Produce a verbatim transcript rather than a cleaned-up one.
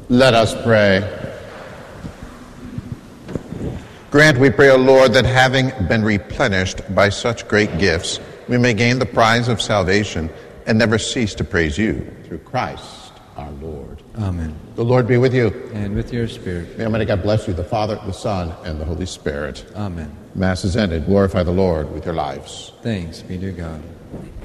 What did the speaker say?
Let us pray. Grant, we pray, O Lord, that having been replenished by such great gifts, we may gain the prize of salvation and never cease to praise you through Christ our Lord. Amen. The Lord be with you. And with your spirit. May Almighty God bless you, the Father, the Son, and the Holy Spirit. Amen. Mass is ended. Glorify the Lord with your lives. Thanks be to God.